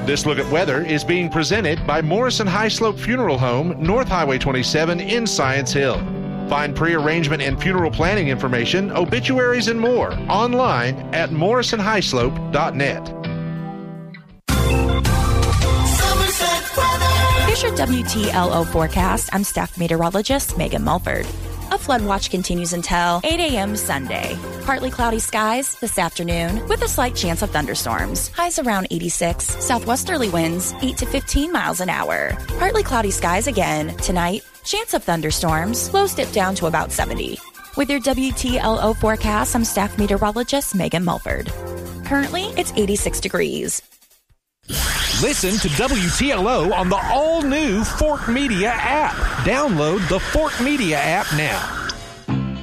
This look at weather is being presented by Morrison High Slope Funeral Home, North Highway 27 in Science Hill. Find pre-arrangement and funeral planning information, obituaries, and more online at morrisonhighslope.net. Here's your WTLO forecast. I'm staff meteorologist Megan Mulford. A flood watch continues until 8 a.m. Sunday. Partly cloudy skies this afternoon with a slight chance of thunderstorms. Highs around 86. Southwesterly winds 8 to 15 miles an hour. Partly cloudy skies again tonight. Chance of thunderstorms. Lows dip down to about 70. With your WTLO forecast, I'm staff meteorologist Megan Mulford. Currently, it's 86 degrees. Listen to WTLO on the all-new Fort Media app. Download the Fort Media app now.